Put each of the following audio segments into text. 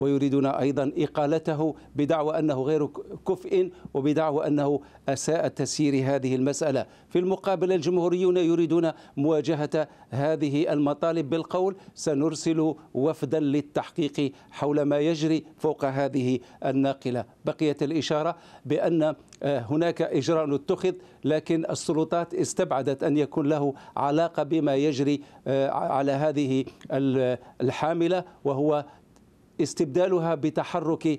ويريدون أيضا إقالته بدعوى أنه غير كفء وبدعوى أنه أساء تسيير هذه المسألة. في المقابل الجمهوريون يريدون مواجهة هذه المطالب بالقول سنرسل وفدا للتحقيق حول ما يجري فوق هذه الناقلة. بقيت الإشارة بأن هناك إجراء اتخذ، لكن السلطات استبعدت أن يكون له علاقة بما يجري على هذه الحاملة، وهو استبدالها بتحرك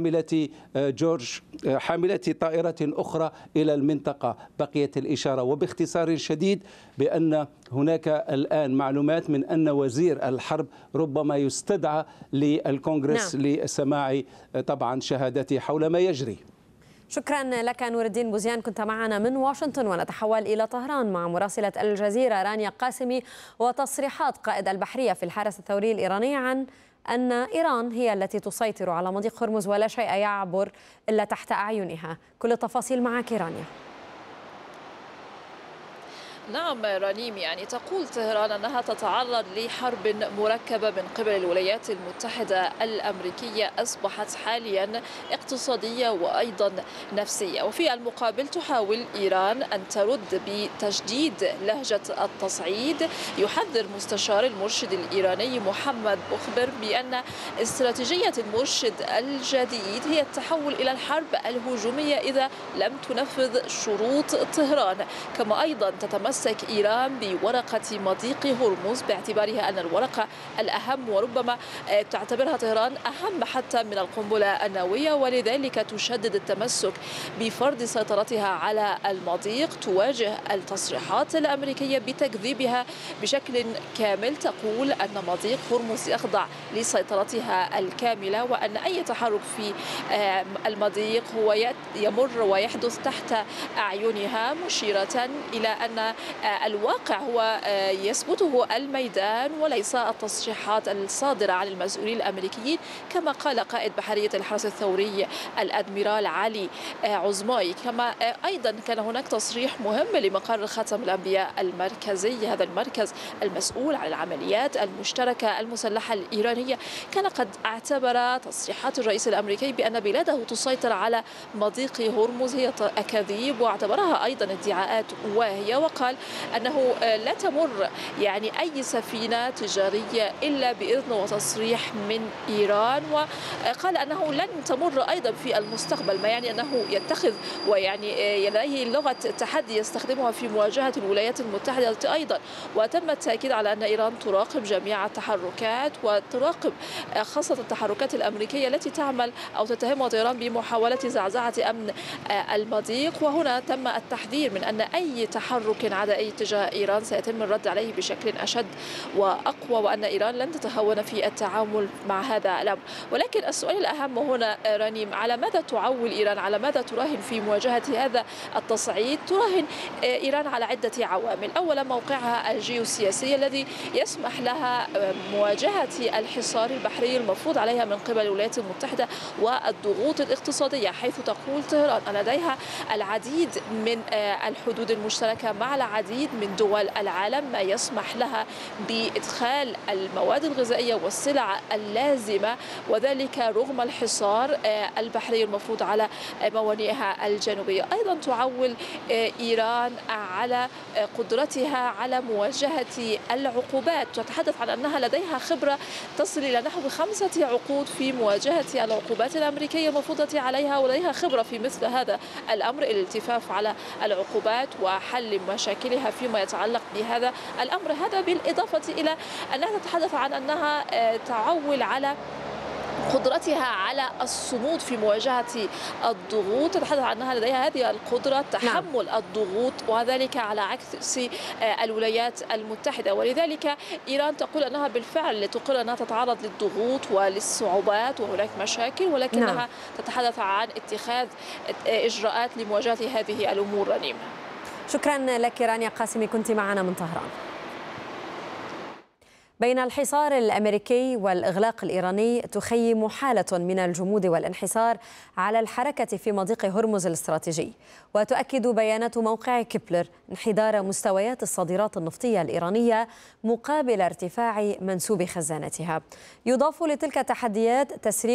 حاملة طائرة أخرى إلى المنطقة. بقيت الإشارة وباختصار شديد بأن هناك الآن معلومات من أن وزير الحرب ربما يستدعى للكونغرس لسماع طبعا شهادته حول ما يجري. شكرا لك نور الدين بوزيان، كنت معنا من واشنطن. ونتحول إلى طهران مع مراسلة الجزيرة رانيا قاسمي وتصريحات قائد البحرية في الحرس الثوري الإيراني عن أن إيران هي التي تسيطر على مضيق هرمز ولا شيء يعبر إلا تحت أعينها. كل التفاصيل معك رانيا. نعم رنيم، يعني تقول طهران أنها تتعرض لحرب مركبة من قبل الولايات المتحدة الأمريكية أصبحت حاليا اقتصادية وأيضا نفسية، وفي المقابل تحاول إيران أن ترد بتجديد لهجة التصعيد. يحذر مستشار المرشد الإيراني محمد مخبر بأن استراتيجية المرشد الجديد هي التحول إلى الحرب الهجومية إذا لم تنفذ شروط طهران. كما أيضا تتمسك إيران بورقة مضيق هرمز باعتبارها أن الورقة الأهم، وربما تعتبرها طهران أهم حتى من القنبلة النووية، ولذلك تشدد التمسك بفرض سيطرتها على المضيق. تواجه التصريحات الأمريكية بتكذيبها بشكل كامل، تقول أن مضيق هرمز يخضع لسيطرتها الكاملة، وأن أي تحرك في المضيق هو يمر ويحدث تحت أعينها، مشيرة إلى أن الواقع هو يثبته الميدان وليس التصريحات الصادرة عن المسؤولين الأمريكيين. كما قال قائد بحرية الحرس الثوري الأدميرال علي عزماي. كما أيضا كان هناك تصريح مهم لمقر ختم الأنبياء المركزي، هذا المركز المسؤول عن العمليات المشتركة المسلحة الإيرانية، كان قد اعتبر تصريحات الرئيس الأمريكي بأن بلاده تسيطر على مضيق هرمز هي أكاذيب، واعتبرها أيضا ادعاءات واهية، وقال أنه لا تمر يعني أي سفينة تجارية إلا بإذن وتصريح من إيران، وقال أنه لن تمر أيضا في المستقبل، ما يعني أنه يتخذ ويعني لديه لغة تحدي يستخدمها في مواجهة الولايات المتحدة أيضا. وتم التأكيد على أن إيران تراقب جميع التحركات، وتراقب خاصة التحركات الأمريكية التي تعمل أو تتهمها طهران بمحاولة زعزعة أمن المضيق. وهنا تم التحذير من أن أي تحرك عدائي تجاه إيران سيتم الرد عليه بشكل أشد وأقوى، وأن إيران لن تتهاون في التعامل مع هذا الأمر. ولكن السؤال الأهم هنا رنيم، على ماذا تعول إيران؟ على ماذا تراهن في مواجهة هذا التصعيد؟ تراهن إيران على عدة عوامل. أولا موقعها الجيوسياسي الذي يسمح لها مواجهة الحصار البحري المفروض عليها من قبل الولايات المتحدة والضغوط الاقتصادية، حيث تقول طهران أن لديها العديد من الحدود المشتركة مع العديد من دول العالم، ما يسمح لها بإدخال المواد الغذائية والسلع اللازمة، وذلك رغم الحصار البحري المفروض على موانئها الجنوبية. أيضا تعول إيران على قدرتها على مواجهة العقوبات، تتحدث عن أنها لديها خبرة تصل إلى نحو 5 عقود في مواجهة العقوبات الأمريكية المفروضة عليها، ولديها خبرة في مثل هذا الأمر، الالتفاف على العقوبات وحل مشاكلها فيما يتعلق بهذا الأمر. هذا بالإضافة إلى أنها تتحدث عن أنها تعول على قدرتها على الصمود في مواجهة الضغوط، تتحدث عن أنها لديها هذه القدرة تحمل الضغوط، وذلك على عكس الولايات المتحدة. ولذلك إيران تقول أنها بالفعل تقر أنها تتعرض للضغوط وللصعوبات وهناك مشاكل، ولكنها تتحدث عن اتخاذ إجراءات لمواجهة هذه الأمور. رنيم، شكرا لك رانيا قاسمي، كنت معنا من طهران. بين الحصار الأمريكي والإغلاق الإيراني تخيم حالة من الجمود والانحسار على الحركة في مضيق هرمز الاستراتيجي. وتؤكد بيانات موقع كيبلر انحدار مستويات الصادرات النفطية الإيرانية مقابل ارتفاع منسوب خزانتها. يضاف لتلك التحديات تسريب